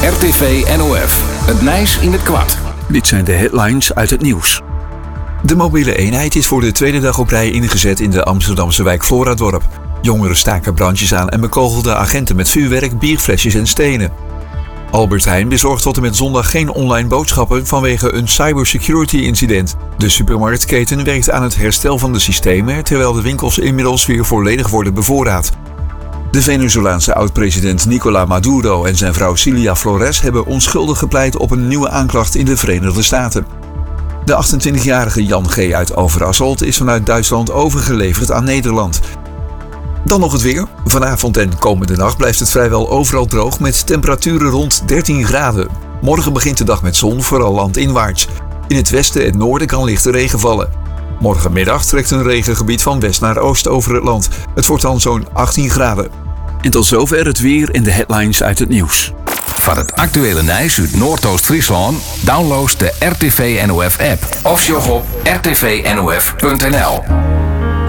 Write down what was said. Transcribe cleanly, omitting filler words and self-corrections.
RTV NOF. Het Nijs in het kwart. Dit zijn de headlines uit het nieuws. De mobiele eenheid is voor de tweede dag op rij ingezet in de Amsterdamse wijk Floradorp. Jongeren staken brandjes aan en bekogelden agenten met vuurwerk, bierflesjes en stenen. Albert Heijn bezorgt tot en met zondag geen online boodschappen vanwege een cybersecurity incident. De supermarktketen werkt aan het herstel van de systemen, terwijl de winkels inmiddels weer volledig worden bevoorraad. De Venezolaanse oud-president Nicolás Maduro en zijn vrouw Cilia Flores hebben onschuldig gepleit op een nieuwe aanklacht in de Verenigde Staten. De 28-jarige Jan G. uit Overasselt is vanuit Duitsland overgeleverd aan Nederland. Dan nog het weer. Vanavond en komende nacht blijft het vrijwel overal droog met temperaturen rond 13 graden. Morgen begint de dag met zon, vooral landinwaarts. In het westen en noorden kan lichte regen vallen. Morgenmiddag trekt een regengebied van west naar oost over het land. Het wordt dan zo'n 18 graden. En tot zover het weer en de headlines uit het nieuws. Van het actuele Nijs uit Noordoost-Friesland download de RTV NOF app of sjog op rtvnof.nl.